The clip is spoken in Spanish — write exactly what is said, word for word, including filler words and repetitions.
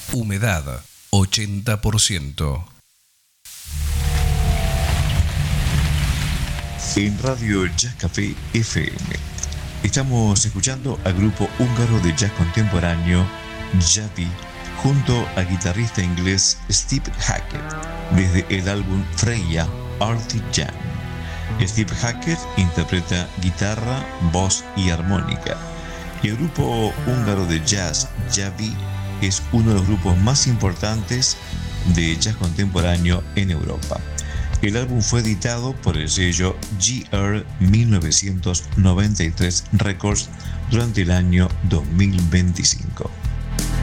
Humedad ochenta por ciento. En Radio Jazz Café F M estamos escuchando al grupo húngaro de jazz contemporáneo Javi junto al guitarrista inglés Steve Hackett desde el álbum Freya Arctic Jam. Steve Hackett interpreta guitarra, voz y armónica. Y el grupo húngaro de jazz Javi es uno de los grupos más importantes de jazz contemporáneo en Europa. El álbum fue editado por el sello G R mil novecientos noventa y tres Records durante el año dos mil veinticinco.